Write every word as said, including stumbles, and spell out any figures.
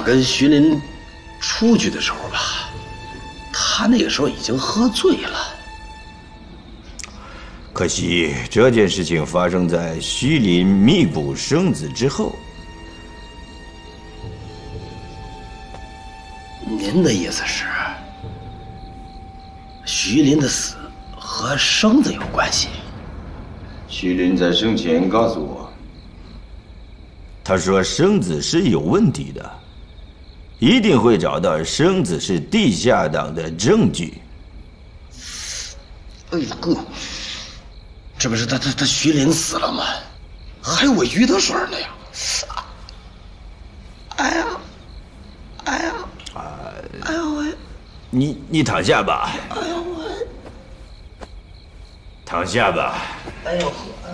跟徐林出去的时候吧，他那个时候已经喝醉了。 可惜这件事情发生在徐林密捕生子之后。 您的意思是，徐林的死和生子有关系？ 徐林在生前告诉我，他说生子是有问题的，一定会找到生子是地下党的证据。 哎呦哥，这不是他他他徐林死了吗？还有我于德水呢呀！哎呀，哎呀，哎呀我， 你你躺下吧。 哎呀我， 躺下吧。 哎呦